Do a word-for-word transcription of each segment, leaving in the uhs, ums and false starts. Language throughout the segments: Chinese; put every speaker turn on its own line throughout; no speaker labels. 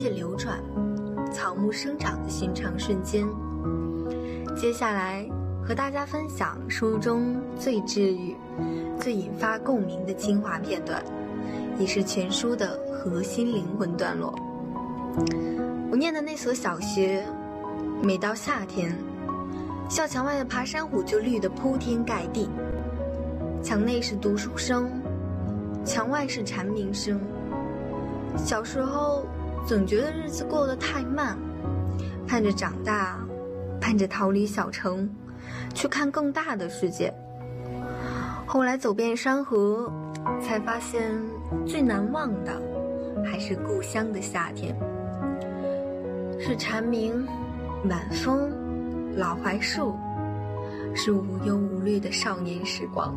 流转，草木生长的寻常瞬间。接下来和大家分享书中最治愈、最引发共鸣的精华片段，也是全书的核心灵魂段落。我念的那所小学，每到夏天，校墙外的爬山虎就绿得铺天盖地，墙内是读书声，墙外是蝉鸣声。小时候总觉得日子过得太慢，盼着长大，盼着逃离小城，去看更大的世界。后来走遍山河，才发现最难忘的还是故乡的夏天，是蝉鸣、晚风、老槐树，是无忧无虑的少年时光。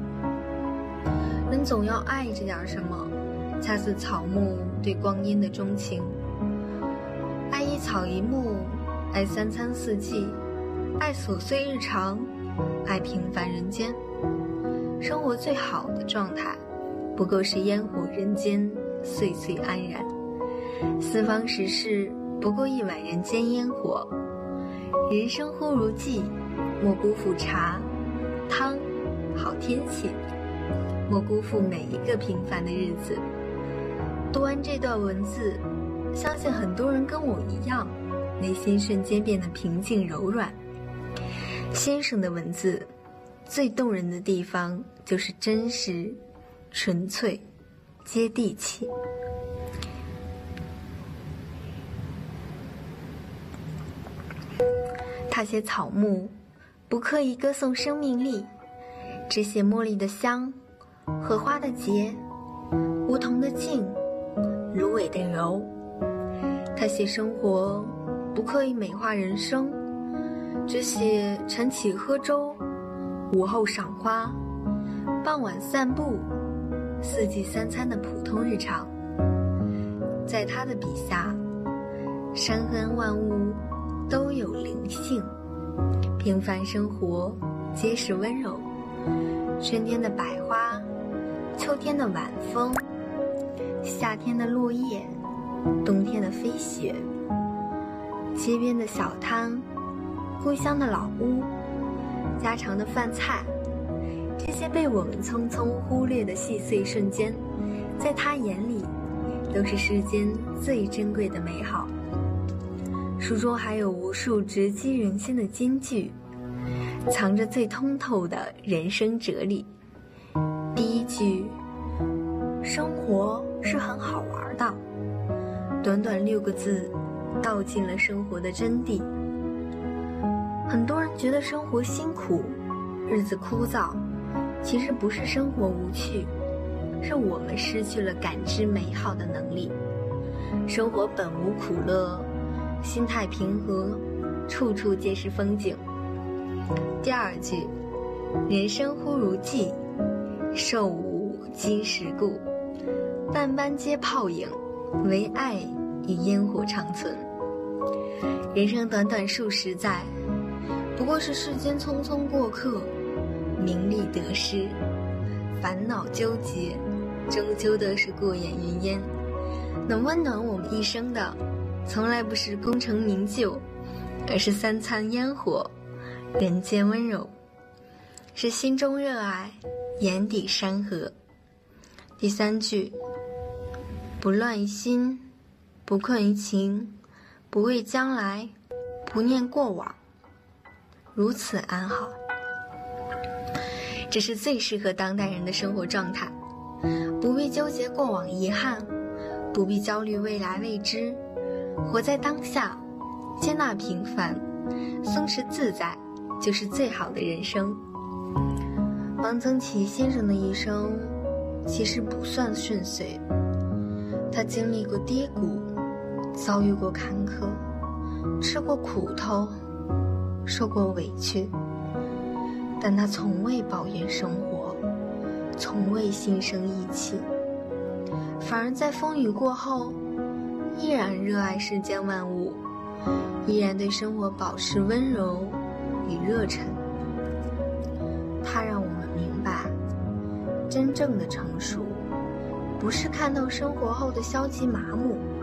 人总要爱着点什么，恰似草木对光阴的钟情。爱一草一木，爱三餐四季，爱琐碎日常，爱平凡人间。生活最好的状态，不过是烟火人间，岁岁安然。四方时事，不过一碗人间烟火。人生忽如寄，莫辜负茶、汤、好天气，莫辜负每一个平凡的日子。读完这段文字，相信很多人跟我一样，内心瞬间变得平静柔软。先生的文字最动人的地方就是真实、纯粹、接地气。他写草木，不刻意歌颂生命力，只写茉莉的香，荷花的洁，梧桐的静，芦苇的柔。他写生活，不刻意美化人生，只写晨起喝粥，午后赏花，傍晚散步，四季三餐的普通日常。在他的笔下，山河万物都有灵性，平凡生活皆是温柔。春天的百花，秋天的晚风，夏天的落叶，冬天的飞雪。街边的小摊，故乡的老屋，家常的饭菜，这些被我们匆匆忽略的细碎瞬间，在他眼里都是世间最珍贵的美好。书中还有无数直击人心的金句，藏着最通透的人生哲理。第一句，生活是很好玩的，短短六个字道尽了生活的真谛。很多人觉得生活辛苦，日子枯燥，其实不是生活无趣，是我们失去了感知美好的能力。生活本无苦乐，心态平和，处处皆是风景。第二句，人生忽如寄，寿无今时故，万般皆泡影，唯爱与烟火长存。人生短短数十载，不过是世间匆匆过客，名利得失，烦恼纠结，终究都是过眼云烟。能温暖我们一生的，从来不是功成名就，而是三餐烟火，人间温柔，是心中热爱，眼底山河。第三句，不乱于心，不困于情，不畏将来，不念过往，如此安好。这是最适合当代人的生活状态，不必纠结过往遗憾，不必焦虑未来未知，活在当下，接纳平凡，松弛自在，就是最好的人生。王曾祺先生的一生其实不算顺遂，他经历过跌谷，遭遇过坎坷，吃过苦头，受过委屈，但他从未抱怨生活，从未心生意气，反而在风雨过后依然热爱世间万物，依然对生活保持温柔与热忱。他让我们明白，真正的成熟不是看到生活后的消极麻木，